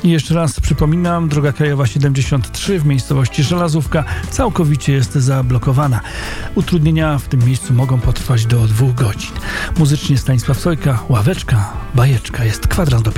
I jeszcze raz przypominam, droga krajowa 73 w miejscowości Żelazówka całkowicie jest zablokowana. Utrudnienia w tym miejscu mogą potrwać do 2 godzin. Muzycznie Stanisław Sojka, Ławeczka, Bajeczka. Jest kwadrans do